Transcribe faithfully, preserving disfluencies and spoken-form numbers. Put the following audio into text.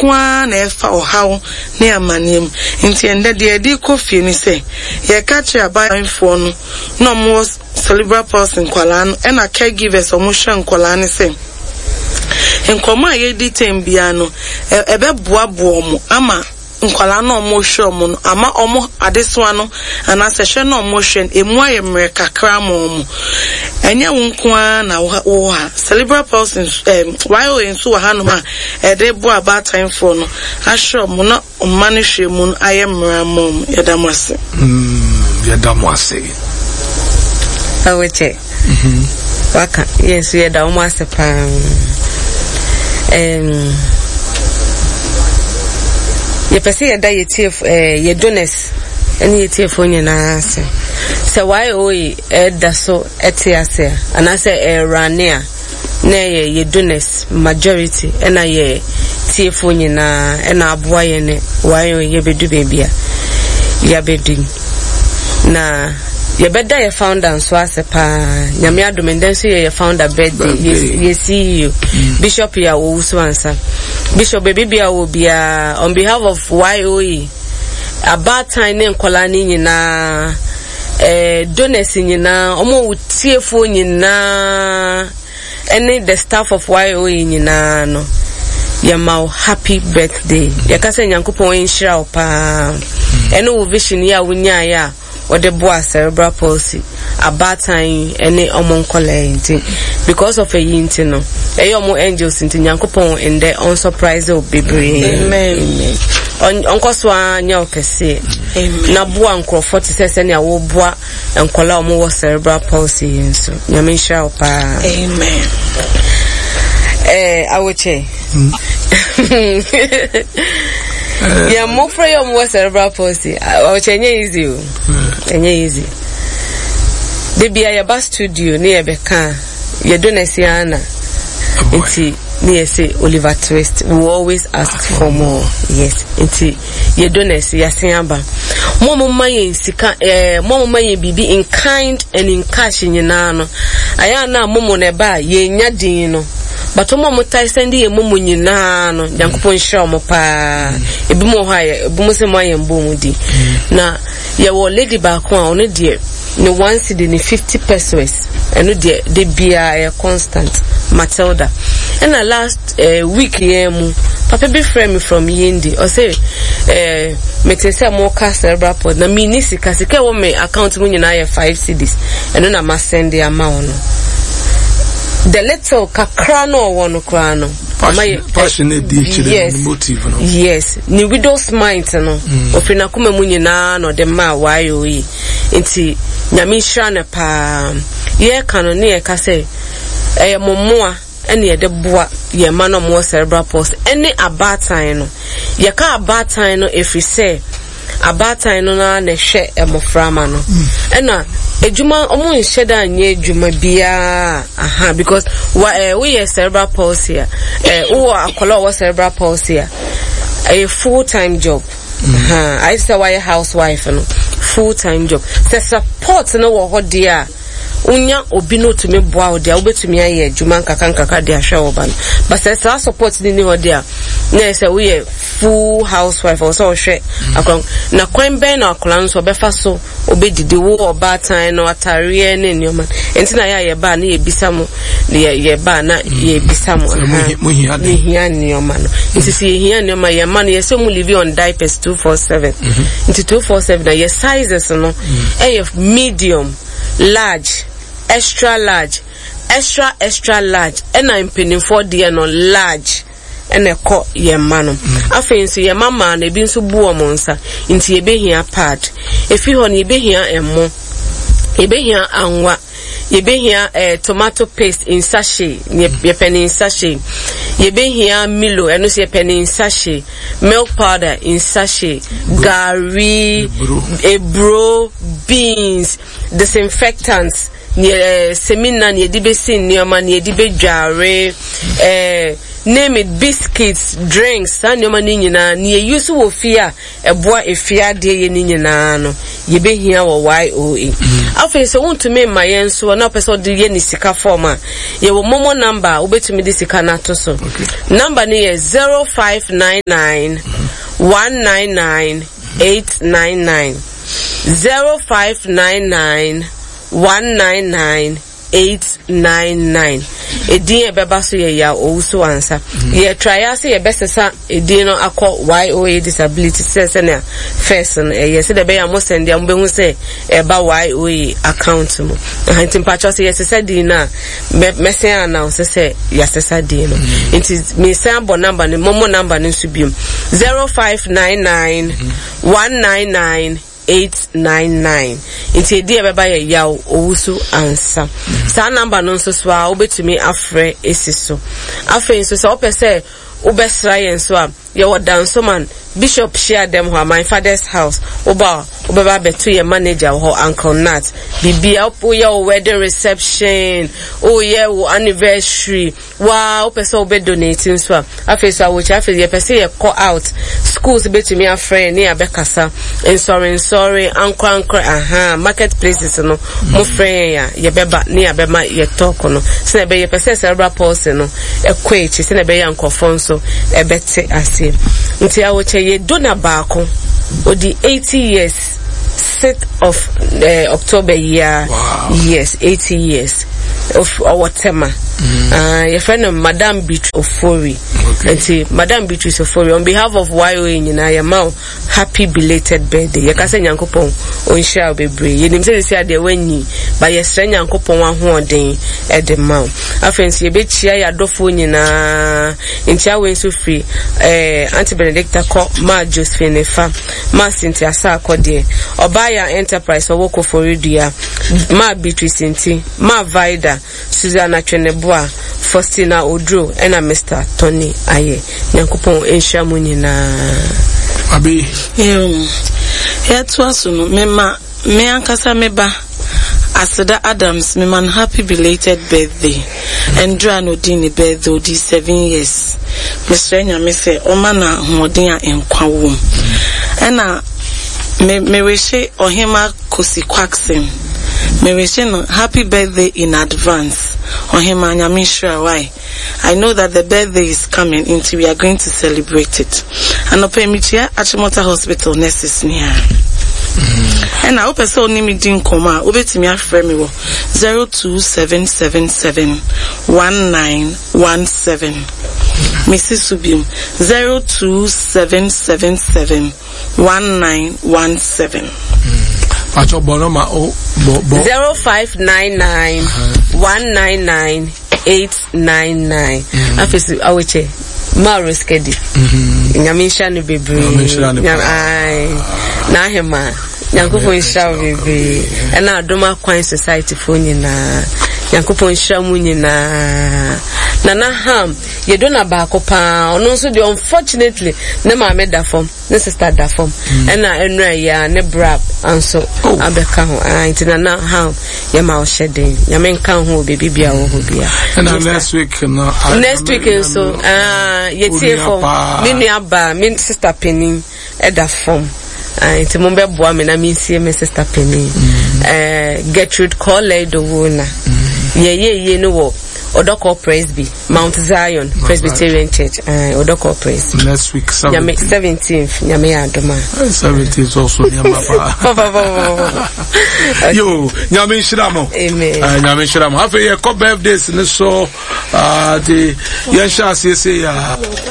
nkwa na efa ohaw ne amanem nti ende de edi kofi ni se ye catch abayanfo no no mo cerebral palsy nkwala no e na caregivers omo hwe nkwala ne se nkoma ye di tembia no ebe boaboa omo ama nkwala no omo hwe omo no ama omo adesoa no ana se hwe no omo hwe emu ayemre kakra mo omo enye nkwa na wo ha cerebral palsy em while enso wa hanu ma e de bo about time for no ahwe omo no omma ne hwe mu no ayemra mom yedamase mm yedamase aweche mhm waka yes yedamase pa em ye pese ye da ye tief eh ye donors eni ye tief onyina ase se why oyi e da so etiase ana se e rania na ye ye donors majority ena ye tief onyina ena aboa ye ne why oyi ye bedu bebia ya bedu na ye beda ye founder so ase pa nyame adomenden so ye founder birthday ye C E O Bishop ya wo so ansa Bishop baby bia wo bia on behalf of Y O E about time ne nkola ni nyina eh donors nyina omo wutiefo nyina any the staff of Y O E nyina no yamau happy birthday yakase nyankopon enhira opa eno wo vision ya wunya ya or the boy cerebral palsy about time any omon nti because of a yinti no e omo angels nti nyankopon in the on surprise obebre amen on onkoso anya okese na boa nkrofo te sese ne awo boa enkola omo wo cerebral palsy nso nyame hira opa amen eh awoche yeah, more for your more cerebral palsy. I change easy. Enye easy. The be a bus studio near Beka. You don't see Anna. It's near say Oliver Twist. We always ask for more. Yes. It's you don't see Yasiamba. Momo maye sika eh momo maye bibi in kind and in cash in nano. Ayana momo neba ye nyadin no. But omo mutai sendi ye mumu nyina no Nyankopon hye omo pa ebi mo ha ye ebi mo se mo aye mbomu di na ye wo lady back one ono de ne one cedi ne fifty pesos eno de de bia ye constant Matilda and the last uh, week ye mu papa be friend me from Yendi o say eh metese mo ka cerebral palsy na mi ni sika sika wo me account mu nyina ye five cedis eno na ma send ya ma ono the little kakrano one krano passionate yes motive no yes ni widow's mind no ofina kuma mu nyina no de ma wayo yi nti nyame hira ne pa ye kanu ne ye ka say eh momoa ene ye de boa ye ma no mo cerebral palsy ene abatan no ye ka abatan no if we say abatan no na ne hwe emoframa no ena ejuma omo nheda anye ejuma bia aha because uh, we are cerebral palsy eh wo akola wo cerebral palsy a full time job aha I say why housewife no full time job the support no wo ho dia unya obi no to me boa o dia obetumi aye ejuma nkaka nkaka dia hwe wo ban but say support ni ni ho dia na say we are full housewife or so hwe akon na kwan ben na akola nso befa so obedidi wo oba tan no atare ne nioma enti na ya ye ba na ye bisamo ye ye ba na ye bisamo mu hia ni hia nioma no enti si hia nioma ye man ye so mu live on diapers two forty-seven enti two forty-seven na ye sizes no e medium large extra large extra extra large and I'm penning for the no large and a co ye manum. I fancy your mamma and a bin so boo monster into ye be here part. If you honey be here and more, ye be here and what ye be here a tomato paste in sachet, ye penny in sachet. Ye be here Milo and no say penny in sachet, milk powder in sachet, gari, a bro, beans, disinfectants. Ni semina ni edibe sin ni oma ni edibe jare eh name it biscuits, drinks, and your money na near use of fear a boy a fear day in Ninano. Ye be here or Y O E. I face I want to make my ends so an episode the Yenny Sika former. Ye will momo number, obey to me this Ikanatoso. Number near zero five nine nine one nine nine eight nine nine. Zero five nine nine one nine nine eight nine nine. A dear bebaso ya also answer. Ye try us a best sa a dino a call Y O A disability says and first and yes the bay almost and the umbe say about Y O A account mo. Hunting patches yes said dina messia now say yes said dino. It is me sample number the momo number in subium zero five nine nine one nine nine eight nine nine. It's a dear baba ya also answer. Sa number non so swa obetumi afre esiso. Afre so so opese obesra yen so am ye wodan so man Bishop share them who my father's house oba obeba betu ye manager ho Uncle Nat bibi opo ye wedding reception oh yeah anniversary wow opese obe donating so afi so which afi ye pese ye call out schools betumi afre ne abekasa and sorry sorry uncle uncle aha marketplaces no mo friend ya ye beba ne abema ye talk no se be ye pese cerebral palsy no ekwechi se ne be yankofon so ebete ase nti awoche ye dona baako odi eighty years sixth of uh, October year. Wow. Yes, eighty years of our tema. Mm-hmm. Uh, your friend of Madame Beatrice Ofori. Okay. And see, Madame Beatrice Ofori, on behalf of Y O A in Ayamau, happy belated birthday. You can say Yankopon on shall be brave. You didn't say they when ye, but your friend Yankopon one one day at the mount. I fancy a bit chia dofuni na in Chiawen so free. Uh, Auntie Benedicta call Ma Josephine Fa, Ma Cynthia Sa Code, Obaya Enterprise or Woko for Ridia, Ma Beatrice Inti, Ma Vida, Susanna Cheneboa, Faustina Odro, and a Mister Tony Aye. Yankopon Enshamuni na Abi. Um, here to us, Mema, me ankasa meba. Asada Adams, me man happy belated birthday. And Drano Dini birthday di seven years. Mister Enya me say, Omana Hodina in Kwawum. And me me wish Ohima Kosi Kwaksim. Me wish happy birthday in advance. Ohima Nyamishra why. I know that the birthday is coming until we are going to celebrate it. And Opemitia Achimota Hospital nurses near. And I hope I saw Nimi Din Koma, Obetimi Afremi zero two seven seven seven one nine one seven. Missus Subium zero two seven seven seven one nine one seven. Zero five nine nine one nine nine eight nine nine. After I will check. Maurice Kedi. Nyamisha ni bebre. Na hema. Yankopon shall be. And now Doma Quine Society for na. Yankopon shall na. Nana ham. You don't have back up. And also the unfortunately, never made that form. This is that form. And I enra ya ne brab and so abeka ho. Ah, ntina ham. Yama shedding. Yamen kan ho baby bia wo ho bia. And next week no. Next week so ah yetie form. Me nua ba, me sister Penny e da form. Ah, nti mo be boa me na me sie me sister Penny. Eh Gertrude College do wona. Ye ye ye no wo. Odoko Presby, Mount Zion, Mount Presbyterian Zion. Church, uh, Odoko Presby. Next week, seventeenth, Nyame Adoma. seventeenth also, Nyamapa. Yo, Nyame Shiramo. Amen. Nyame Shiramo. Have a year, birthdays, and so, uh, the Yensha, say,